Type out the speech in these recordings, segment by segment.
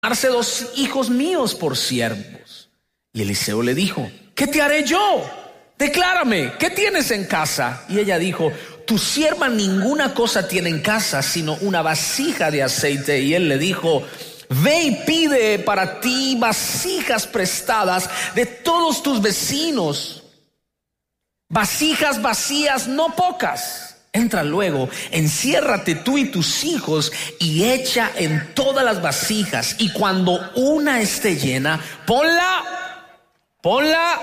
tomarse 2 hijos míos por siervos. Y Eliseo le dijo: ¿qué te haré yo? Declárame, ¿qué tienes en casa? Y ella dijo: tu sierva ninguna cosa tiene en casa, sino una vasija de aceite. Y él le dijo: ve y pide para ti vasijas prestadas de todos tus vecinos, vasijas vacías, no pocas. Entra luego, enciérrate tú y tus hijos y echa en todas las vasijas, y cuando una esté llena, ponla.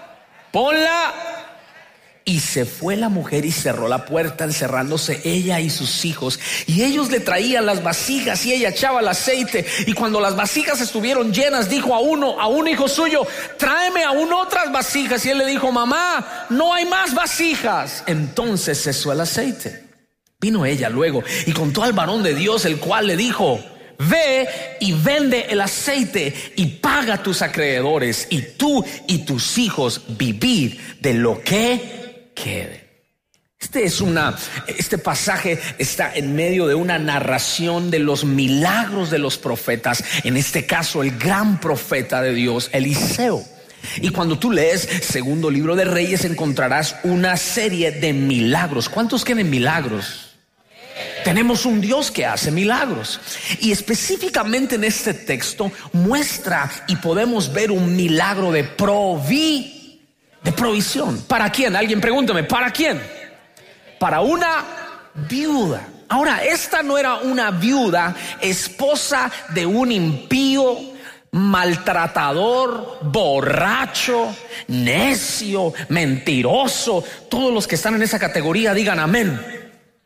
Y se fue la mujer y cerró la puerta, encerrándose ella y sus hijos. Y ellos le traían las vasijas y ella echaba el aceite. Y cuando las vasijas estuvieron llenas, dijo a un hijo suyo: tráeme aún otras vasijas. Y él le dijo: mamá, no hay más vasijas. Entonces cesó el aceite. Vino ella luego y contó al varón de Dios, el cual le dijo: ve y vende el aceite y paga a tus acreedores, y tú y tus hijos vivid de lo que quede. Este pasaje está en medio de una narración de los milagros de los profetas, en este caso el gran profeta de Dios, Eliseo. Y cuando tú lees segundo libro de Reyes, encontrarás una serie de milagros. ¿Cuántos quieren milagros? Tenemos un Dios que hace milagros, y específicamente en este texto muestra y podemos ver un milagro de provisión. ¿Para quién? Alguien pregúntame, ¿para quién? Para una viuda. Ahora, esta no era una viuda esposa de un impío, maltratador, borracho, necio, mentiroso. Todos los que están en esa categoría digan amén.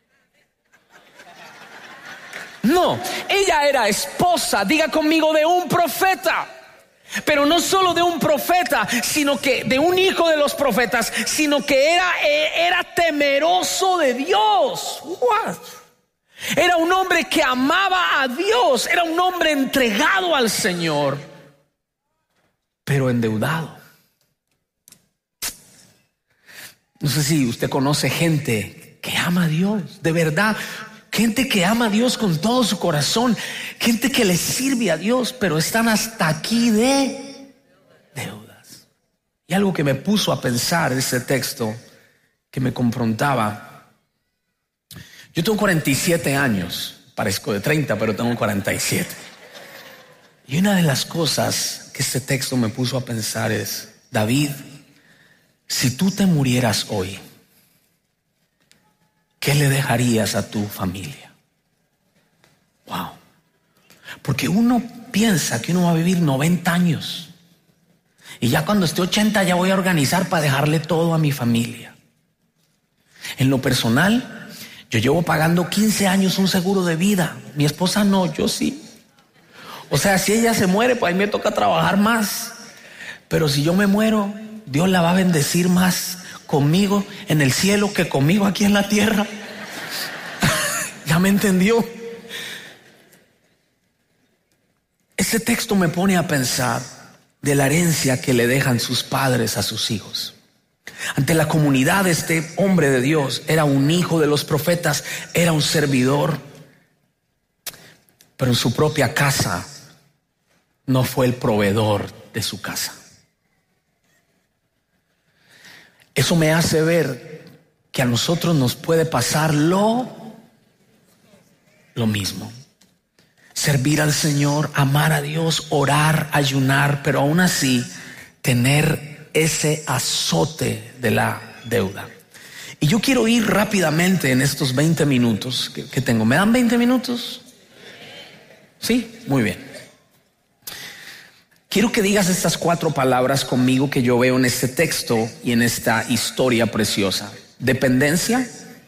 No, ella era esposa, diga conmigo, de un profeta. Pero no solo de un profeta, sino que de un hijo de los profetas, sino que era temeroso de Dios. What? Era un hombre que amaba a Dios, era un hombre entregado al Señor, pero endeudado. No sé si usted conoce gente que ama a Dios, de verdad. Gente que ama a Dios con todo su corazón, gente que le sirve a Dios, pero están hasta aquí de deudas. Y algo que me puso a pensar ese texto, que me confrontaba. Yo tengo 47 años, parezco de 30, pero tengo 47. Y una de las cosas que este texto me puso a pensar es: David, si tú te murieras hoy, ¿qué le dejarías a tu familia? Wow. Porque uno piensa que uno va a vivir 90 años y ya cuando esté 80 ya voy a organizar para dejarle todo a mi familia. En lo personal, yo llevo pagando 15 años un seguro de vida. Mi esposa no, yo sí. O sea, si ella se muere, pues a mí me toca trabajar más. Pero si yo me muero, Dios la va a bendecir más conmigo en el cielo que conmigo aquí en la tierra. ¿Ya me entendió? Ese texto me pone a pensar de la herencia que le dejan sus padres a sus hijos. Ante la comunidad, este hombre de Dios era un hijo de los profetas, era un servidor, pero en su propia casa no fue el proveedor de su casa. Eso me hace ver que a nosotros nos puede pasar lo mismo. Servir al Señor, amar a Dios, orar, ayunar, pero aún así tener ese azote de la deuda. Y yo quiero ir rápidamente en estos 20 minutos que tengo. ¿Me dan 20 minutos? ¿Sí? Muy bien. Quiero que digas estas 4 palabras conmigo que yo veo en este texto y en esta historia preciosa: dependencia,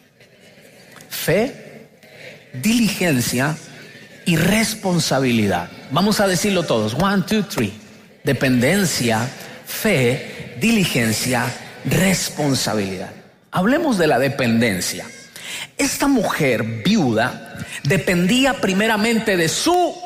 fe, diligencia y responsabilidad. Vamos a decirlo todos. 1, 2, 3. Dependencia, fe, diligencia, responsabilidad. Hablemos de la dependencia. Esta mujer viuda dependía primeramente de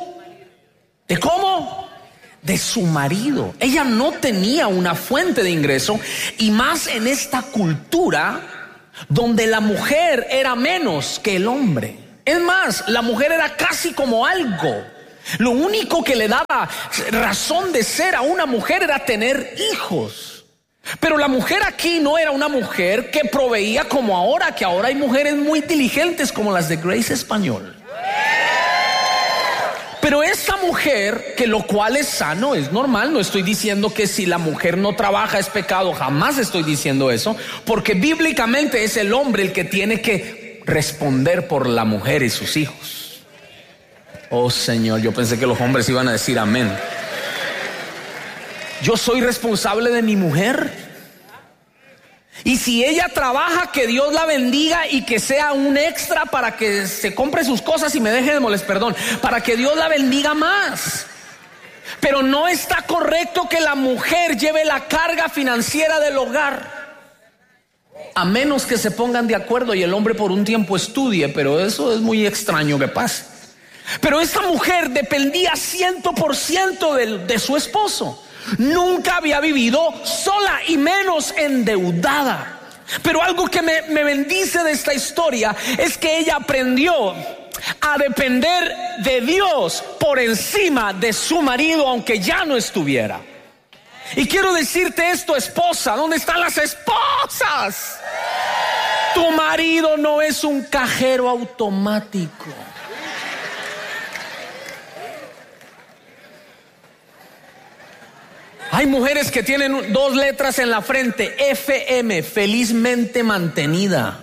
¿cómo? De su marido. Ella no tenía una fuente de ingreso, y más en esta cultura donde la mujer era menos que el hombre. Es más, la mujer era casi como algo. Lo único que le daba razón de ser a una mujer era tener hijos. Pero la mujer aquí no era una mujer que proveía como ahora, que ahora hay mujeres muy diligentes como las de Grace Español. Pero esta mujer, que lo cual es sano, es normal, no estoy diciendo que si la mujer no trabaja es pecado, jamás estoy diciendo eso, porque bíblicamente es el hombre el que tiene que responder por la mujer y sus hijos. Oh Señor, yo pensé que los hombres iban a decir amén. Yo soy responsable de mi mujer. Y si ella trabaja, que Dios la bendiga y que sea un extra para que se compre sus cosas y me deje de molestar, perdón, para que Dios la bendiga más. Pero no está correcto que la mujer lleve la carga financiera del hogar, a menos que se pongan de acuerdo y el hombre por un tiempo estudie, pero eso es muy extraño que pase. Pero esta mujer dependía 100% de su esposo. Nunca había vivido sola y menos endeudada. Pero algo que me bendice de esta historia es que ella aprendió a depender de Dios por encima de su marido, aunque ya no estuviera. Y quiero decirte esto, esposa, ¿dónde están las esposas? Tu marido no es un cajero automático. Hay mujeres que tienen 2 letras en la frente, FM, felizmente mantenida.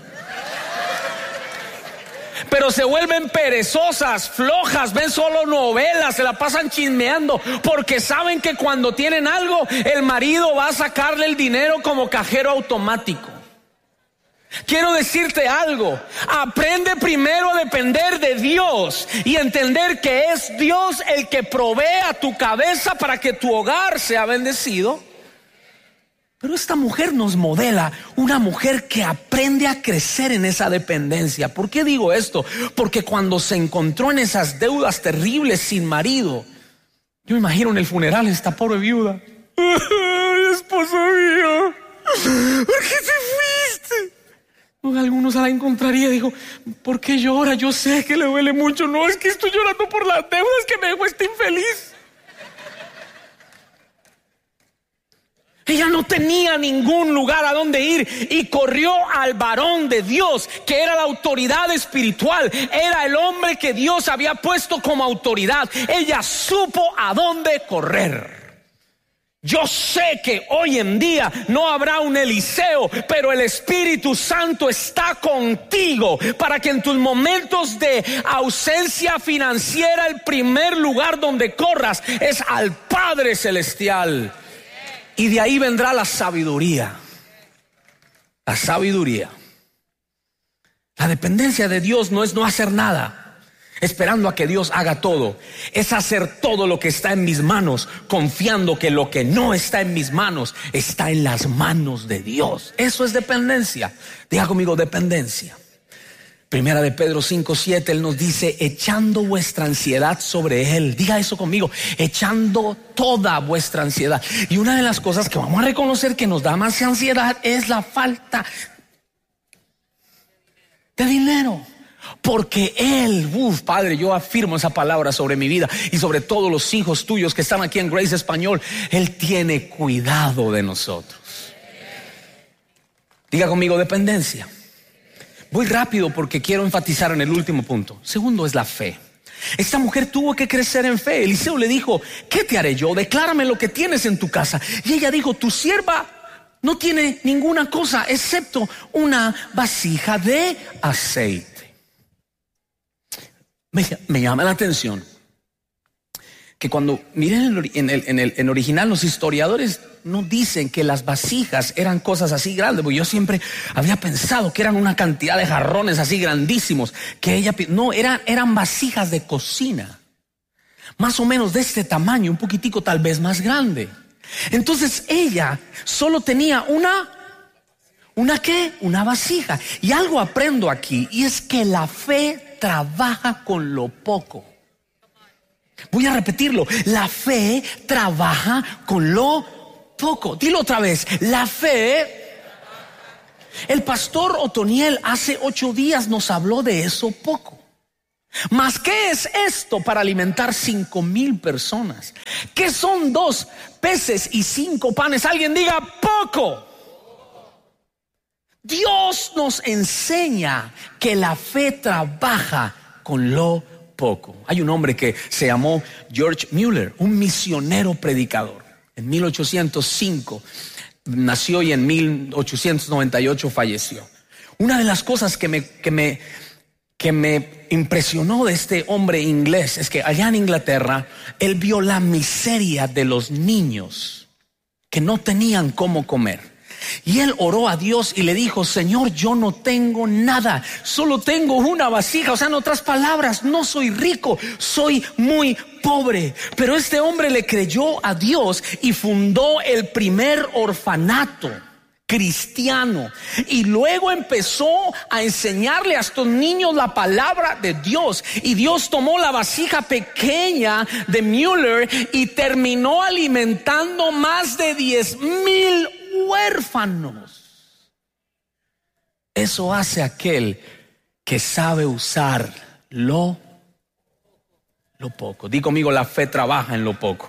Pero se vuelven perezosas, flojas, ven solo novelas, se la pasan chismeando, porque saben que cuando tienen algo, el marido va a sacarle el dinero como cajero automático. Quiero decirte algo, aprende primero a depender de Dios y entender que es Dios el que provee a tu cabeza para que tu hogar sea bendecido. Pero esta mujer nos modela una mujer que aprende a crecer en esa dependencia. ¿Por qué digo esto? Porque cuando se encontró en esas deudas terribles sin marido, yo me imagino en el funeral esta pobre viuda. ¡Ay, esposo mío! ¿Por qué te fuiste? Algunos la encontraría, dijo, ¿por qué llora? Yo sé que le duele mucho. No, es que estoy llorando por las deudas que me dejó este infeliz. Ella no tenía ningún lugar a donde ir y corrió al varón de Dios, que era la autoridad espiritual. Era el hombre que Dios había puesto como autoridad. Ella supo a dónde correr. Yo sé que hoy en día no habrá un Eliseo, pero el Espíritu Santo está contigo para que en tus momentos de ausencia financiera, el primer lugar donde corras es al Padre Celestial. Y de ahí vendrá la sabiduría. La sabiduría. La dependencia de Dios no es no hacer nada esperando a que Dios haga todo. Es hacer todo lo que está en mis manos, confiando que lo que no está en mis manos está en las manos de Dios. Eso es dependencia. Diga conmigo, dependencia. Primera de Pedro 5:7, Él nos dice, echando vuestra ansiedad sobre Él. Diga eso conmigo, echando toda vuestra ansiedad. Y una de las cosas que vamos a reconocer que nos da más ansiedad es la falta de dinero. Porque Él, Padre, yo afirmo esa palabra sobre mi vida y sobre todos los hijos tuyos que están aquí en Grace Español. Él tiene cuidado de nosotros. Diga conmigo, dependencia. Voy rápido porque quiero enfatizar en el último punto. Segundo es la fe. Esta mujer tuvo que crecer en fe. Eliseo le dijo, ¿qué te haré yo? Declárame lo que tienes en tu casa. Y ella dijo, tu sierva no tiene ninguna cosa excepto una vasija de aceite. Me llama la atención que cuando miren en original, los historiadores no dicen que las vasijas eran cosas así grandes, porque yo siempre había pensado que eran una cantidad de jarrones así grandísimos que ella, no, eran vasijas de cocina, más o menos de este tamaño, un poquitico tal vez más grande. Entonces ella solo tenía ¿una qué? Una vasija. Y algo aprendo aquí, y es que la fe trabaja con lo poco. Voy a repetirlo, la fe trabaja con lo poco. Dilo otra vez, la fe. El pastor Otoniel hace 8 días nos habló de eso poco. Mas ¿qué es esto para alimentar 5,000 personas? ¿Qué son 2 peces y 5 panes? Alguien diga poco. Dios nos enseña que la fe trabaja con lo poco. Hay un hombre que se llamó George Mueller, un misionero predicador. En 1805 nació y en 1898 falleció. Una de las cosas que me impresionó de este hombre inglés es que allá en Inglaterra él vio la miseria de los niños que no tenían cómo comer. Y él oró a Dios y le dijo: Señor, yo no tengo nada, solo tengo una vasija. O sea, en otras palabras, no soy rico, soy muy pobre. Pero este hombre le creyó a Dios y fundó el primer orfanato cristiano, y luego empezó a enseñarle a estos niños la palabra de Dios. Y Dios tomó la vasija pequeña de Mueller y terminó alimentando más de 10,000 huérfanos. Eso hace aquel que sabe usar lo poco. Di conmigo: la fe trabaja en lo poco.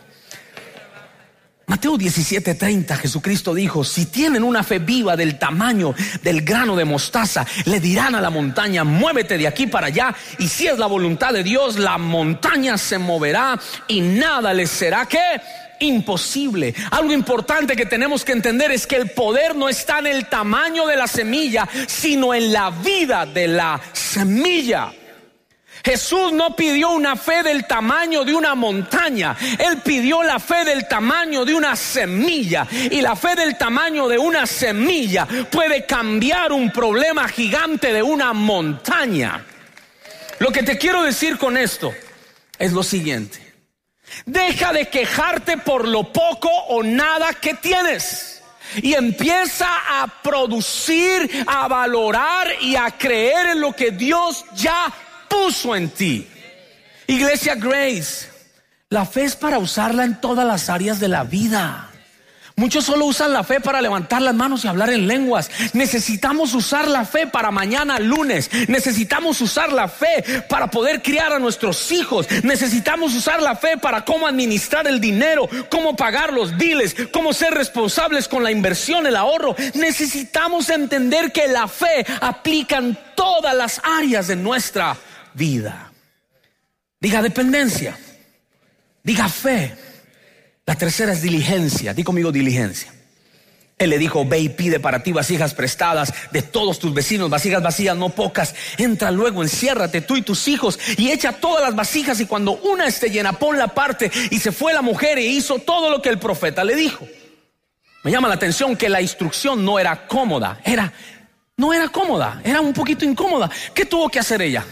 Mateo 17:30, Jesucristo dijo: si tienen una fe viva del tamaño del grano de mostaza, le dirán a la montaña: muévete de aquí para allá, y si es la voluntad de Dios, la montaña se moverá y nada les será ¿qué? Imposible. Algo importante que tenemos que entender es que el poder no está en el tamaño de la semilla, sino en la vida de la semilla. Jesús no pidió una fe del tamaño de una montaña. Él pidió la fe del tamaño de una semilla. Y la fe del tamaño de una semilla puede cambiar un problema gigante de una montaña. Lo que te quiero decir con esto es lo siguiente: deja de quejarte por lo poco o nada que tienes, y empieza a producir, a valorar y a creer en lo que Dios ya puso en ti. Iglesia Grace, la fe es para usarla en todas las áreas de la vida. Muchos solo usan la fe para levantar las manos y hablar en lenguas. Necesitamos usar la fe para mañana lunes. Necesitamos usar la fe para poder criar a nuestros hijos. Necesitamos usar la fe para cómo administrar el dinero, cómo pagar los biles, cómo ser responsables con la inversión, el ahorro. Necesitamos entender que la fe aplica en todas las áreas de nuestra vida. Diga dependencia, diga fe. La tercera es diligencia. Di conmigo: diligencia. Él le dijo: ve y pide para ti vasijas prestadas de todos tus vecinos, vasijas vacías, no pocas. Entra luego, enciérrate tú y tus hijos y echa todas las vasijas, y cuando una esté llena, ponla aparte. Y se fue la mujer e hizo todo lo que el profeta le dijo. Me llama la atención que la instrucción no era cómoda. No era cómoda, era un poquito incómoda. ¿Qué tuvo que hacer ella?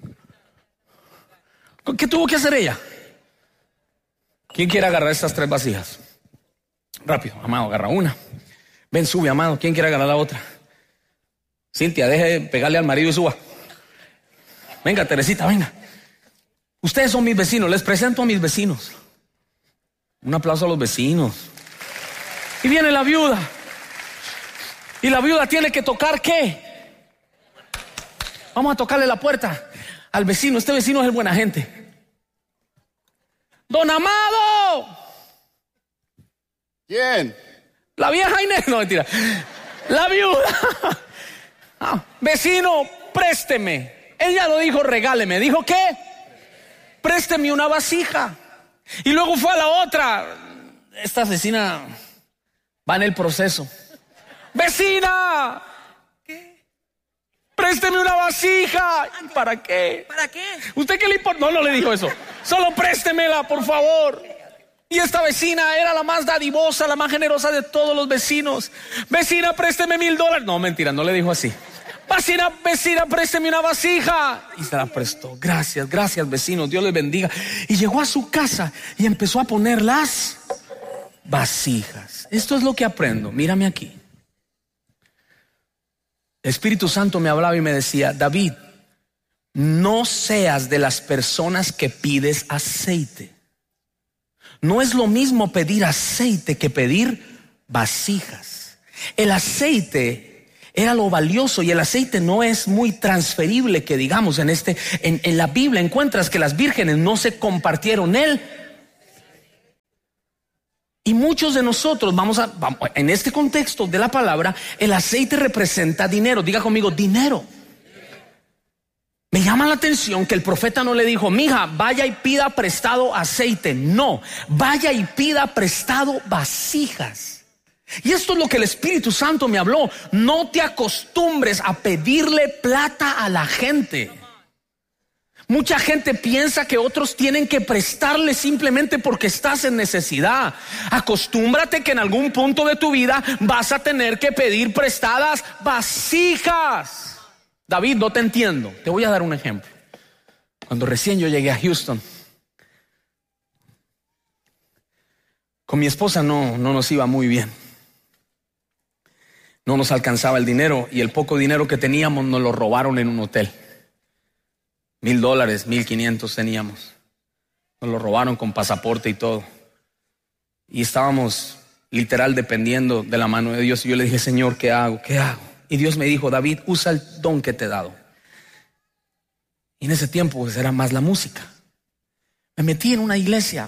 ¿Qué tuvo que hacer ella? ¿Quién quiere agarrar estas 3 vasijas? Rápido, Amado, agarra una. Ven, sube, Amado. ¿Quién quiere agarrar la otra? Cintia, deje de pegarle al marido y suba. Venga, Teresita, venga. Ustedes son mis vecinos, les presento a mis vecinos. Un aplauso a los vecinos. Y viene la viuda. Y la viuda tiene que tocar ¿qué? Vamos a tocarle la puerta al vecino. Este vecino es el buena gente. Don Amado. ¿Quién? La vieja Inés. No, mentira. La viuda. Vecino, présteme. Ella lo dijo regáleme. ¿Dijo qué? Présteme una vasija. Y luego fue a la otra. Esta vecina va en el proceso. Vecina, ¿qué? Présteme una vasija. ¿Para qué? ¿Para qué? ¿Usted qué le importa? No le dijo eso. Solo préstemela, por favor. Y esta vecina era la más dadivosa, la más generosa de todos los vecinos. Vecina, présteme $1,000. No, mentira, no le dijo así. Vecina, présteme una vasija. Y se la prestó. Gracias, vecinos, Dios les bendiga. Y llegó a su casa y empezó a poner las vasijas. Esto es lo que aprendo. Mírame aquí. El Espíritu Santo me hablaba y me decía: David, no seas de las personas que pides aceite. No es lo mismo pedir aceite que pedir vasijas. El aceite Era lo valioso, y el aceite no es muy transferible, que digamos. En la Biblia encuentras que las vírgenes no se compartieron y muchos de nosotros vamos en este contexto de la palabra, el aceite representa dinero. Diga conmigo, dinero. Me llama la atención que el profeta no le dijo: mija, vaya y pida prestado aceite. No, vaya y pida prestado vasijas. Y esto es lo que el Espíritu Santo me habló. No te acostumbres a pedirle plata a la gente. Mucha gente piensa que otros tienen que prestarle simplemente porque estás en necesidad. Acostúmbrate que en algún punto de tu vida vas a tener que pedir prestadas vasijas. David, no te entiendo. Te voy a dar un ejemplo. Cuando recién yo llegué a Houston, con mi esposa no nos iba muy bien. No nos alcanzaba el dinero, y el poco dinero que teníamos nos lo robaron en un hotel. $1,000, 1,500 teníamos. Nos lo robaron con pasaporte y todo. Y estábamos literal dependiendo de la mano de Dios. Y yo le dije: Señor, ¿qué hago? ¿Qué hago? Y Dios me dijo: David, usa el don que te he dado. Y en ese tiempo pues era más la música. Me metí en una iglesia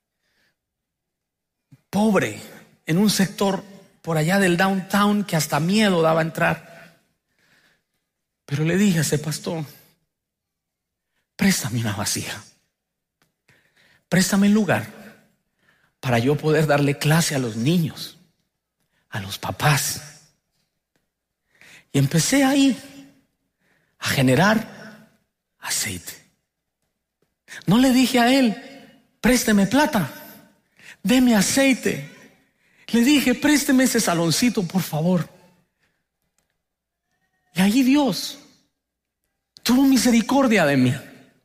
pobre, en un sector por allá del downtown que hasta miedo daba entrar. Pero le dije a ese pastor: préstame una vasija, préstame el lugar para yo poder darle clase a los niños, a los papás. Y empecé ahí a generar aceite. No le dije a él: présteme plata, deme aceite. Le dije: présteme ese saloncito, por favor. Y ahí Dios tuvo misericordia de mí.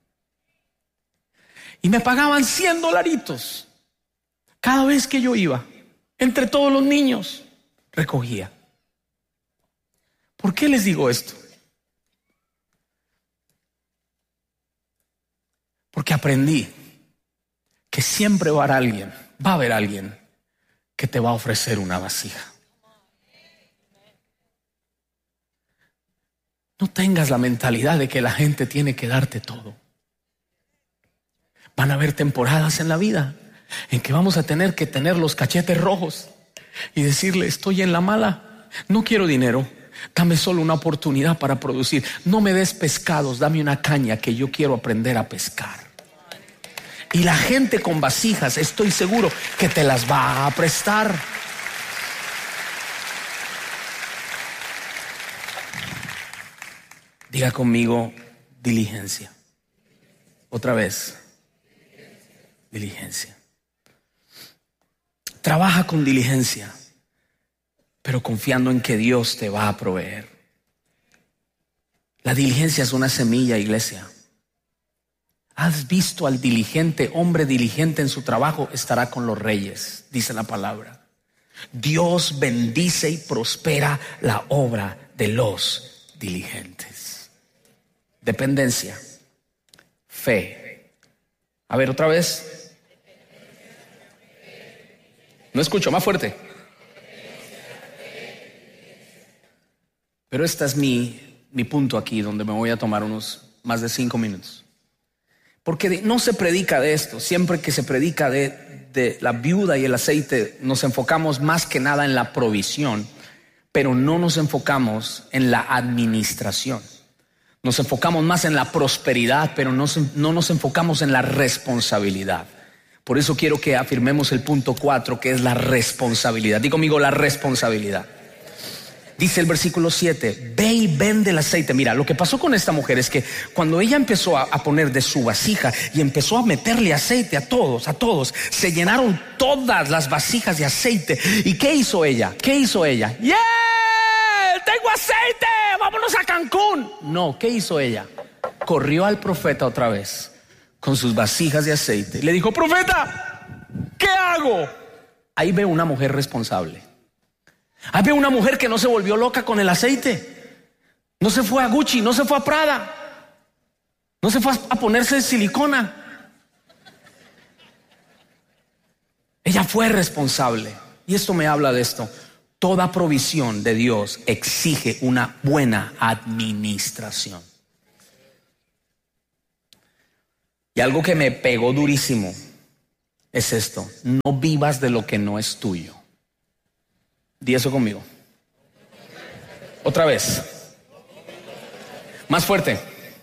Y me pagaban $100 cada vez que yo iba. Entre todos los niños recogía. ¿Por qué les digo esto? Porque aprendí que siempre va a haber alguien que te va a ofrecer una vasija. No tengas la mentalidad de que la gente tiene que darte todo. Van a haber temporadas en la vida en que vamos a tener que tener los cachetes rojos y decirle: estoy en la mala, no quiero dinero, dame solo una oportunidad para producir. No me des pescados, dame una caña que yo quiero aprender a pescar. Y la gente con vasijas, estoy seguro que te las va a prestar. Diga conmigo: diligencia. Otra vez, diligencia. Trabaja con diligencia, pero confiando en que Dios te va a proveer. La diligencia es una semilla, iglesia. ¿Has visto al diligente? Hombre diligente en su trabajo estará con los reyes, dice la palabra. Dios bendice y prospera la obra de los diligentes. Dependencia, fe. A ver, otra vez. No escucho, más fuerte. Pero este es mi punto aquí, donde me voy a tomar unos más de 5 minutos. Porque no se predica de esto. Siempre que se predica de la viuda y el aceite, nos enfocamos más que nada en la provisión, pero no nos enfocamos en la administración. Nos enfocamos más en la prosperidad, pero no nos enfocamos en la responsabilidad. Por eso quiero que afirmemos el punto 4, que es la responsabilidad. Diga conmigo: la responsabilidad. Dice el versículo 7: ve y vende el aceite. Mira, lo que pasó con esta mujer es que cuando ella empezó a poner de su vasija y empezó a meterle aceite a todos, se llenaron todas las vasijas de aceite. ¿Y qué hizo ella? ¡Yeah! ¡Tengo aceite! ¡Vámonos a Cancún! No, ¿qué hizo ella? Corrió al profeta otra vez con sus vasijas de aceite. Le dijo: profeta, ¿qué hago? Ahí veo una mujer responsable. Ahí veo una mujer que no se volvió loca con el aceite. No se fue a Gucci, no se fue a Prada, no se fue a ponerse silicona. Ella fue responsable. Y esto me habla de esto. Toda provisión de Dios exige una buena administración. Y algo que me pegó durísimo es esto: no vivas de lo que no es tuyo. Di eso conmigo. Otra vez. Más fuerte.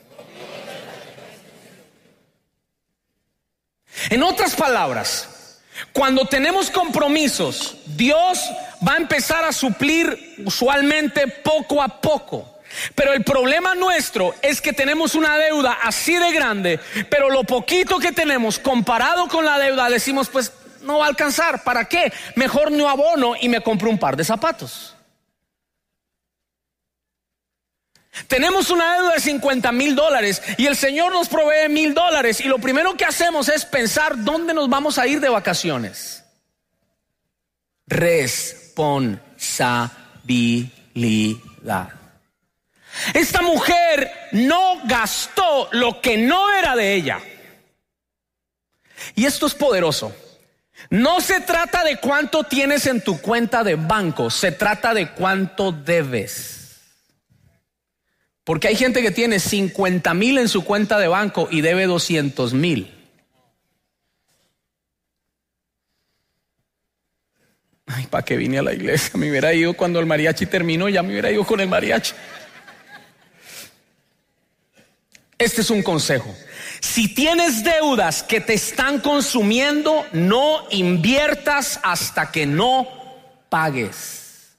En otras palabras, cuando tenemos compromisos, Dios va a empezar a suplir usualmente poco a poco. Pero el problema nuestro es que tenemos una deuda así de grande, pero lo poquito que tenemos comparado con la deuda, decimos, pues no va a alcanzar. ¿Para qué? Mejor no abono y me compro un par de zapatos. Tenemos una deuda de $50,000 y el Señor nos provee $1,000, y lo primero que hacemos es pensar dónde nos vamos a ir de vacaciones. Responsabilidad. Esta mujer no gastó lo que no era de ella. Y esto es poderoso. No se trata de cuánto tienes en tu cuenta de banco, se trata de cuánto debes. Porque hay gente que tiene 50,000 en su cuenta de banco y debe 200,000. Ay, ¿para qué vine a la iglesia? Me hubiera ido cuando el mariachi terminó, ya me hubiera ido con el mariachi. Este es un consejo. Si tienes deudas que te están consumiendo, no inviertas hasta que no pagues.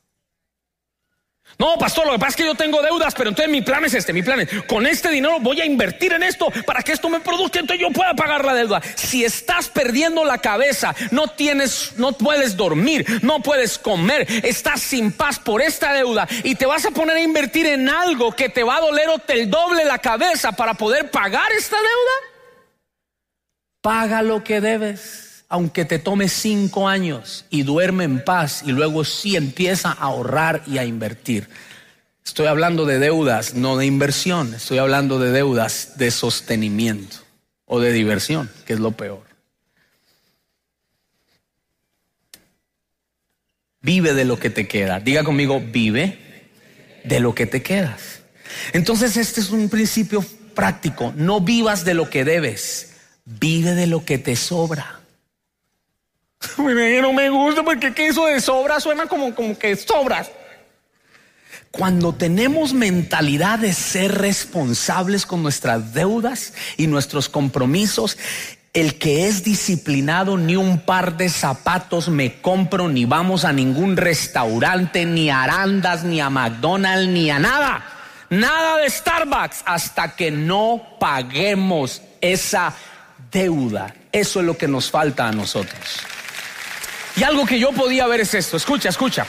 No, pastor, lo que pasa es que yo tengo deudas, pero entonces mi plan es este, con este dinero voy a invertir en esto para que esto me produzca, entonces yo pueda pagar la deuda. Si estás perdiendo la cabeza, no puedes dormir, no puedes comer, estás sin paz por esta deuda y te vas a poner a invertir en algo que te va a doler el doble la cabeza para poder pagar esta deuda. Paga lo que debes, aunque te tome 5 años, y duerme en paz, y luego sí empieza a ahorrar y a invertir. Estoy hablando de deudas, no de inversión. Estoy hablando de deudas de sostenimiento o de diversión, que es lo peor. Vive de lo que te queda. Diga conmigo, vive de lo que te quedas. Entonces este es un principio práctico. No vivas de lo que debes, vive de lo que te sobra. No me gusta porque eso de sobra suena como que sobras. Cuando tenemos mentalidad de ser responsables con nuestras deudas y nuestros compromisos, el que es disciplinado, ni un par de zapatos me compro, ni vamos a ningún restaurante, ni a Arandas, ni a McDonald's, ni a nada de Starbucks, hasta que no paguemos esa deuda. Eso es lo que nos falta a nosotros. Y algo que yo podía ver es esto. Escucha.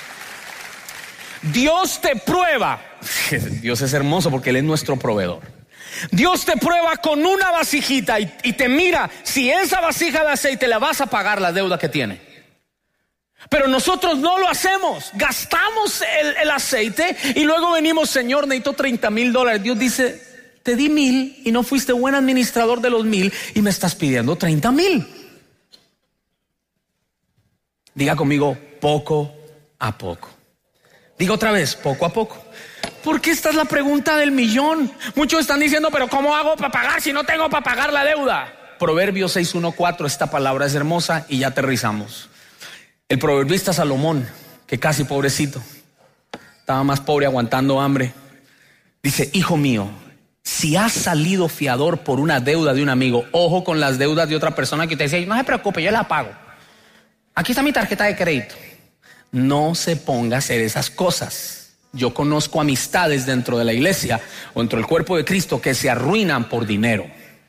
Dios te prueba. Dios es hermoso porque Él es nuestro proveedor. Dios te prueba con una vasijita y te mira si esa vasija de aceite le vas a pagar la deuda que tiene. Pero nosotros no lo hacemos. Gastamos el aceite y luego venimos, Señor, necesito $30,000. Dios dice, te di 1,000 y no fuiste buen administrador de los 1,000 y me estás pidiendo 30,000. Diga conmigo, poco a poco. Diga otra vez, poco a poco. Porque esta es la pregunta del millón. Muchos están diciendo, pero ¿cómo hago para pagar si no tengo para pagar la deuda? Proverbios 6:1-4, esta palabra es hermosa y ya aterrizamos. El proverbista Salomón, que casi pobrecito, estaba más pobre aguantando hambre, dice, hijo mío, si has salido fiador por una deuda de un amigo, ojo con las deudas de otra persona que te dice, no se preocupe, yo la pago. Aquí está mi tarjeta de crédito. No se ponga a hacer esas cosas. Yo conozco amistades dentro de la iglesia o dentro del cuerpo de Cristo que se arruinan por dinero.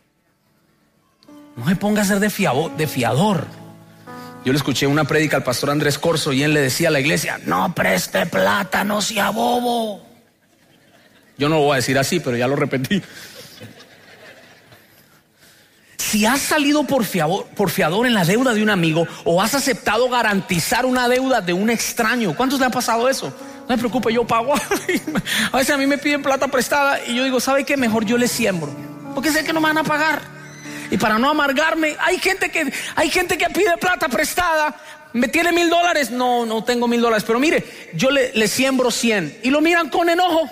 No se ponga a ser de fiador. Yo le escuché una prédica al pastor Andrés Corso y él le decía a la iglesia, no preste plata, no sea bobo. Yo no lo voy a decir así, pero ya lo repetí. Si has salido por fiador en la deuda de un amigo o has aceptado garantizar una deuda de un extraño, ¿cuántos le ha pasado eso? No se preocupe, yo pago. A veces a mí me piden plata prestada y yo digo, ¿sabe qué? Mejor yo le siembro, porque sé que no me van a pagar. Y para no amargarme, hay gente que pide plata prestada. ¿Me tiene $1,000? No tengo $1,000. Pero mire, yo le siembro 100 y lo miran con enojo.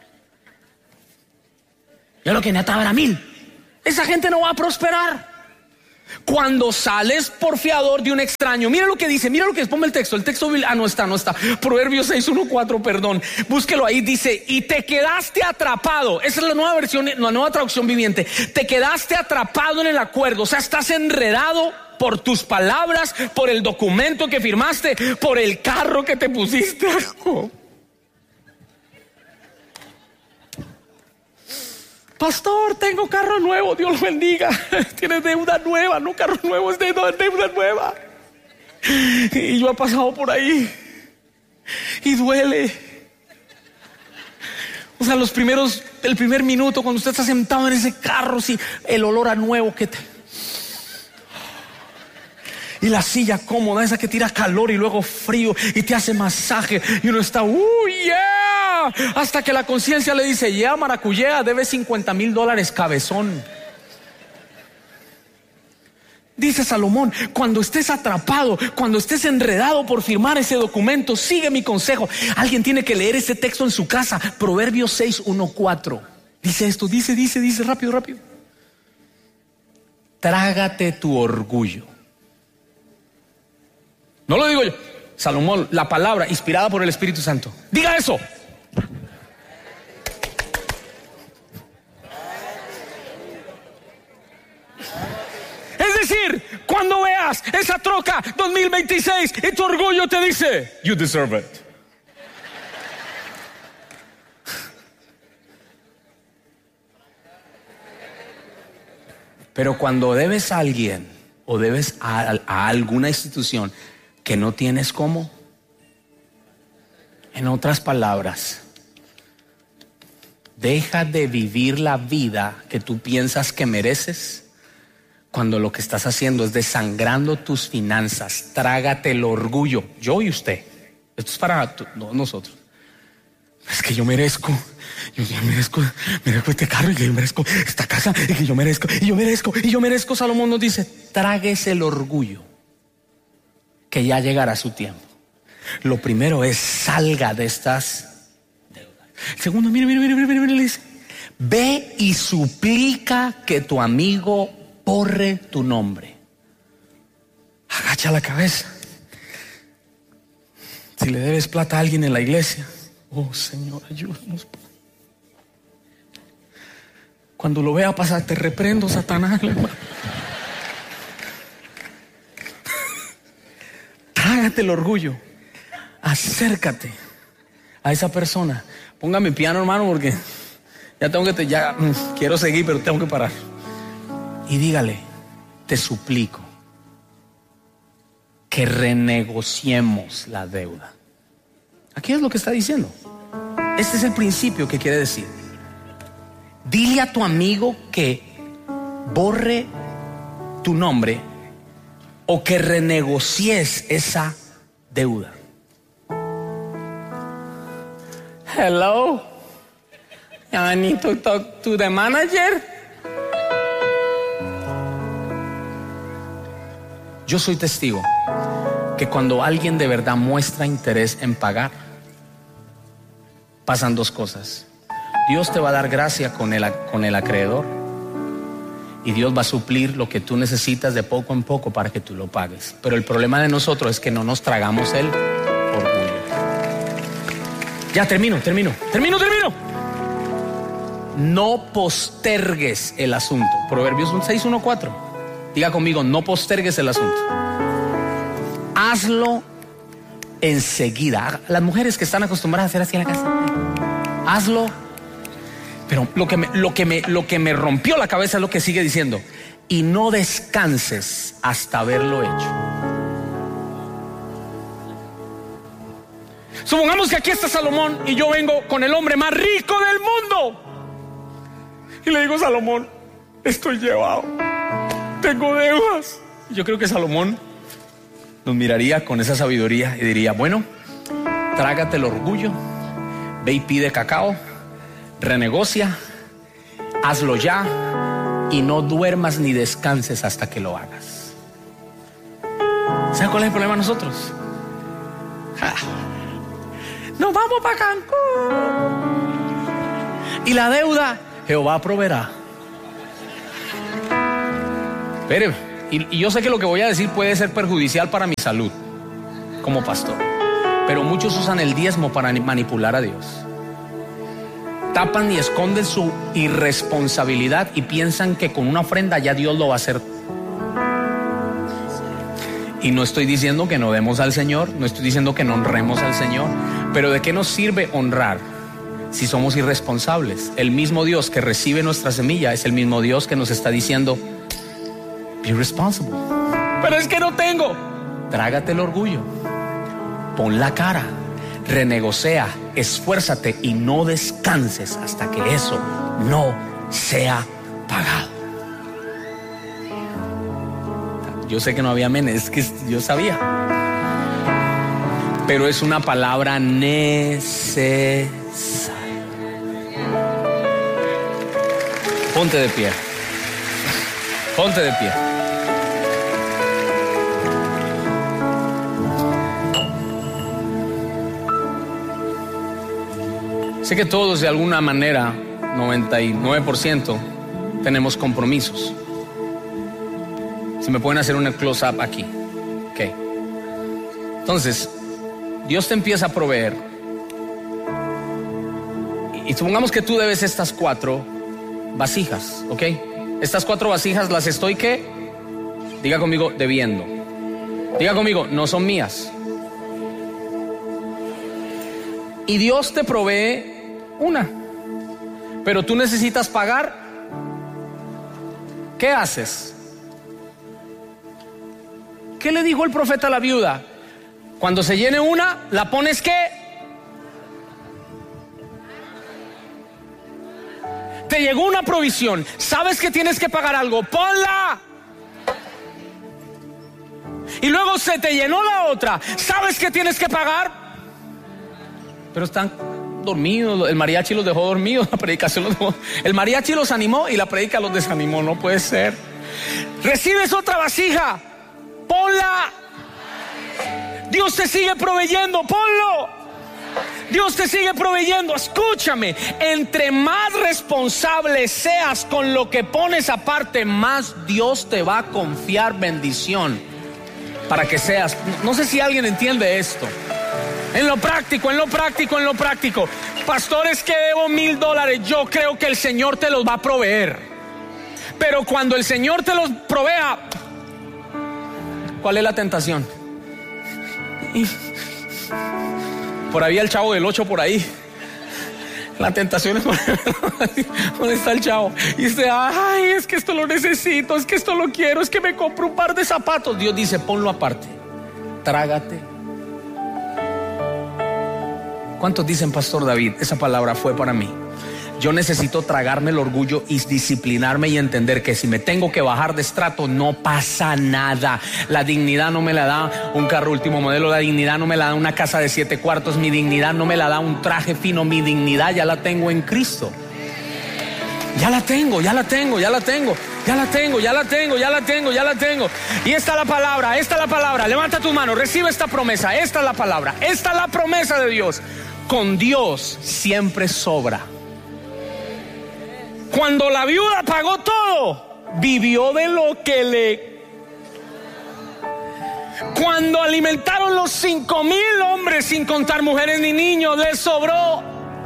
Yo lo que necesitaba era 1,000. Esa gente no va a prosperar. Cuando sales por fiador de un extraño, mira lo que dice, mira lo que es, ponme el texto no está. Proverbios 6:1-4, perdón. Búsquelo ahí, dice, y te quedaste atrapado. Esa es la nueva versión, la nueva traducción viviente. Te quedaste atrapado en el acuerdo, o sea, estás enredado por tus palabras, por el documento que firmaste, por el carro que te pusiste. Pastor, tengo carro nuevo, Dios lo bendiga. Tienes deuda nueva, no carro nuevo, es deuda nueva. Y yo he pasado por ahí y duele. O sea, el primer minuto cuando usted está sentado en ese carro, sí, el olor a nuevo que te... Y la silla cómoda, esa que tira calor y luego frío y te hace masaje y uno está, yeah, hasta que la conciencia le dice, yeah, maracuyá, debes $50,000, cabezón. Dice Salomón, cuando estés atrapado, cuando estés enredado por firmar ese documento, sigue mi consejo. Alguien tiene que leer ese texto en su casa. Proverbios 6:1-4. Dice esto, dice, rápido. Trágate tu orgullo. No lo digo yo, Salomón, la palabra inspirada por el Espíritu Santo. Diga eso. Es decir, cuando veas esa troca 2026 y tu orgullo te dice, you deserve it. Pero cuando debes a alguien o debes a alguna institución que no tienes cómo, en otras palabras, deja de vivir la vida que tú piensas que mereces, cuando lo que estás haciendo es desangrando tus finanzas. Trágate el orgullo, yo y usted. Esto es para nosotros. Es que yo merezco este carro, y que yo merezco esta casa, y que yo merezco. Salomón nos dice, tráguese el orgullo, que ya llegará su tiempo. Lo primero es, salga de estas deudas. Segundo, mire, le dice, ve y suplica que tu amigo borre tu nombre. Agacha la cabeza. Si le debes plata a alguien en la iglesia, oh Señor, ayúdanos. Cuando lo vea pasar, te reprendo, Satanás, hermano. Trágate el orgullo. Acércate a esa persona. Póngame piano, hermano, porque ya quiero seguir, pero tengo que parar. Y dígale, te suplico que renegociemos la deuda. Aquí es lo que está diciendo. Este es el principio que quiere decir. Dile a tu amigo que borre tu nombre o que renegocies esa deuda. Hello, I need to talk to the manager. Yo soy testigo que cuando alguien de verdad muestra interés en pagar, pasan dos cosas. Dios te va a dar gracia con el acreedor, y Dios va a suplir lo que tú necesitas de poco en poco para que tú lo pagues. Pero el problema de nosotros es que no nos tragamos el orgullo. Ya termino. No postergues el asunto. Proverbios 6:1-4. Diga conmigo, no postergues el asunto. Hazlo enseguida. Las mujeres que están acostumbradas a hacer así en la casa, hazlo. Pero lo que me rompió la cabeza es lo que sigue diciendo. Y no descanses hasta haberlo hecho. Supongamos que aquí está Salomón y yo vengo con el hombre más rico del mundo y le digo, Salomón, estoy llevado, tengo deudas. Yo creo que Salomón nos miraría con esa sabiduría y diría, bueno, trágate el orgullo, ve y pide cacao, renegocia, hazlo ya, y no duermas ni descanses hasta que lo hagas. ¿Sabes cuál es el problema de nosotros? Nos vamos para Cancún y la deuda Jehová proveerá. Espere, y yo sé que lo que voy a decir puede ser perjudicial para mi salud como pastor, pero muchos usan el diezmo para manipular a Dios. Tapan y esconden su irresponsabilidad y piensan que con una ofrenda ya Dios lo va a hacer. Y no estoy diciendo que no demos al Señor, no estoy diciendo que no honremos al Señor, pero ¿de qué nos sirve honrar si somos irresponsables? El mismo Dios que recibe nuestra semilla es el mismo Dios que nos está diciendo: be responsible. Pero es que no tengo. Trágate el orgullo, pon la cara, renegocia, esfuérzate y no descanses hasta que eso no sea pagado. Yo sé que no había amén, es que yo sabía, pero es una palabra necesaria. Ponte de pie. Ponte de pie. Sé que todos de alguna manera, 99%, tenemos compromisos. Si me pueden hacer un close-up aquí. Ok. Entonces, Dios te empieza a proveer. Y supongamos que tú debes estas 4 vasijas, ¿ok? Estas 4 vasijas las estoy, ¿qué? Diga conmigo, debiendo. Diga conmigo, no son mías. Y Dios te provee una, pero tú necesitas pagar. ¿Qué haces? ¿Qué le dijo el profeta a la viuda? Cuando se llene una, ¿la pones qué? Te llegó una provisión, sabes que tienes que pagar algo, ponla. Y luego se te llenó la otra, sabes que tienes que pagar, pero están dormidos. El mariachi los dejó dormidos, la predicación los dejó. El mariachi los animó y la predica los desanimó. No puede ser. Recibes otra vasija, ponla. Dios te sigue proveyendo, ponlo. Dios te sigue proveyendo. Escúchame, entre más responsable seas con lo que pones aparte, más Dios te va a confiar bendición para que seas. No sé si alguien entiende esto. En lo práctico, en lo práctico, en lo práctico. Pastores, que debo $1,000. Yo creo que el Señor te los va a proveer. Pero cuando el Señor te los provea, ¿cuál es la tentación? Por ahí el chavo del 8 por ahí. La tentación es ¿dónde está el chavo? Y dice, ay, es que esto lo necesito, es que esto lo quiero, es que me compro un par de zapatos. Dios dice, ponlo aparte, trágate. ¿Cuántos dicen, Pastor David, esa palabra fue para mí? Yo necesito tragarme el orgullo y disciplinarme y entender que si me tengo que bajar de estrato, no pasa nada. La dignidad no me la da un carro último modelo, la dignidad no me la da una casa de 7 cuartos, mi dignidad no me la da un traje fino, mi dignidad ya la tengo en Cristo. Ya la tengo, ya la tengo, ya la tengo, ya la tengo, ya la tengo, ya la tengo, ya la tengo. Y esta es la palabra, esta es la palabra. Levanta tus manos, recibe esta promesa, esta es la palabra, esta es la promesa de Dios. Con Dios siempre sobra. Cuando la viuda pagó todo, vivió de lo que le... Cuando alimentaron los 5,000 hombres, sin contar mujeres ni niños, les sobró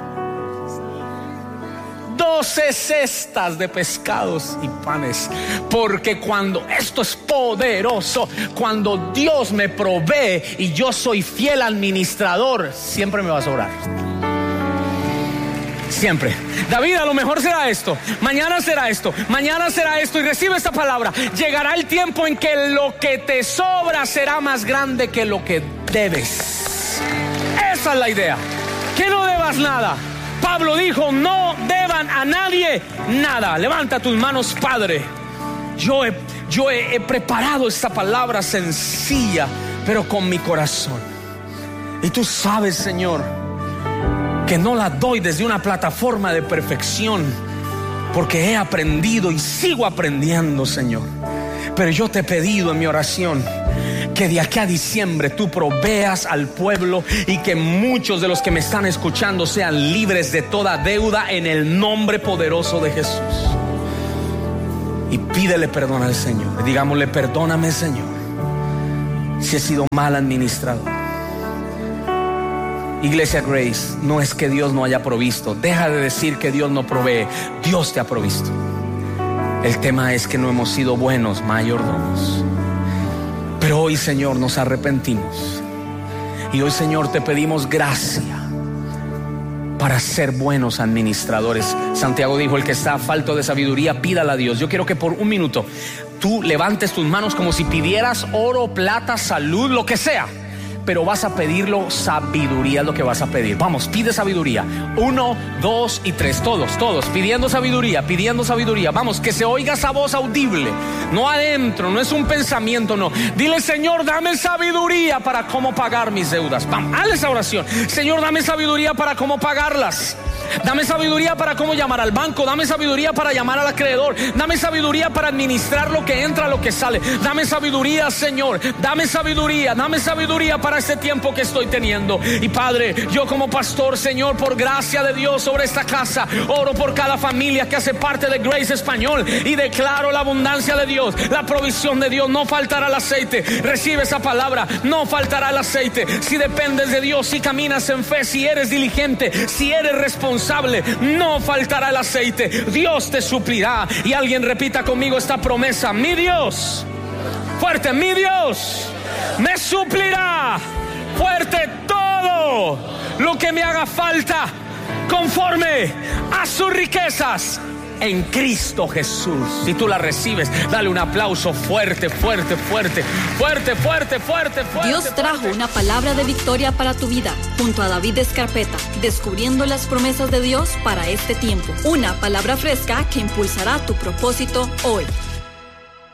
12 cestas de pescados y panes. Porque cuando esto es poderoso, cuando Dios me provee y yo soy fiel administrador, siempre me va a sobrar. Siempre. David, a lo mejor será esto, mañana será esto, mañana será esto, y recibe esta palabra. Llegará el tiempo en que lo que te sobra será más grande que lo que debes. Esa es la idea. Que no debas nada. Pablo dijo, no deban a nadie nada. Levanta tus manos, Padre. Yo he preparado esta palabra sencilla, pero con mi corazón. Y tú sabes, Señor, que no la doy desde una plataforma de perfección, porque he aprendido y sigo aprendiendo, Señor. Pero yo te he pedido en mi oración que de aquí a diciembre tú proveas al pueblo y que muchos de los que me están escuchando sean libres de toda deuda en el nombre poderoso de Jesús. Y pídele perdón al Señor. Digámosle: perdóname, Señor, si he sido mal administrador. Iglesia Grace, no es que Dios no haya provisto. Deja de decir que Dios no provee. Dios te ha provisto. El tema es que no hemos sido buenos mayordomos. Pero hoy, Señor, nos arrepentimos. Y hoy, Señor, te pedimos gracia para ser buenos administradores. Santiago dijo: el que está falto de sabiduría, pídala a Dios. Yo quiero que por un minuto tú levantes tus manos como si pidieras oro, plata, salud, lo que sea. Pero vas a pedirlo, sabiduría es lo que vas a pedir. Vamos, pide sabiduría. 1, 2 y 3, todos pidiendo sabiduría, pidiendo sabiduría. Vamos, que se oiga esa voz audible, no adentro, no es un pensamiento, no. Dile: Señor, dame sabiduría para cómo pagar mis deudas. Vamos, haz esa oración. Señor, dame sabiduría para cómo pagarlas. Dame sabiduría para cómo llamar al banco. Dame sabiduría para llamar al acreedor. Dame sabiduría para administrar lo que entra, lo que sale. Dame sabiduría, Señor. Dame sabiduría para este tiempo que estoy teniendo. Y Padre, yo como pastor, Señor, por gracia de Dios sobre esta casa, oro por cada familia que hace parte de Grace Español y declaro la abundancia de Dios, la provisión de Dios. No faltará el aceite. Recibe esa palabra: no faltará el aceite. Si dependes de Dios, si caminas en fe, si eres diligente, si eres responsable, no faltará el aceite. Dios te suplirá. Y alguien repita conmigo esta promesa: mi Dios, fuerte, mi Dios me suplirá, fuerte, todo lo que me haga falta conforme a sus riquezas en Cristo Jesús. Si tú la recibes, dale un aplauso fuerte. Dios trajo una palabra de victoria para tu vida, junto a David Escarpeta, descubriendo las promesas de Dios para este tiempo. Una palabra fresca que impulsará tu propósito hoy.